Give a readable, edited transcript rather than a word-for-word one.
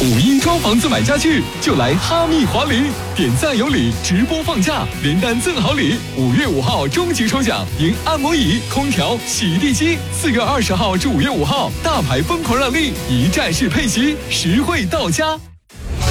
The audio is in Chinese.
5·1装房子买家具就来哈密华礼，点赞有礼，直播放假，连单赠好礼。5月5号终极抽奖，赢按摩椅、空调、洗地机。4月20号至5月5号，大牌疯狂让利，一站式配齐，实惠到家。